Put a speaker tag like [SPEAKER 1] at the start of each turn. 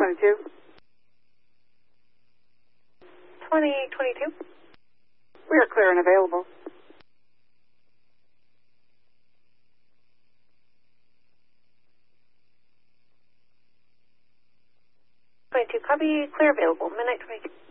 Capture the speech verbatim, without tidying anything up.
[SPEAKER 1] twenty-two.
[SPEAKER 2] twenty twenty-two.
[SPEAKER 1] We are clear and available.
[SPEAKER 2] twenty-two, copy, clear, available. Midnight twenty-two.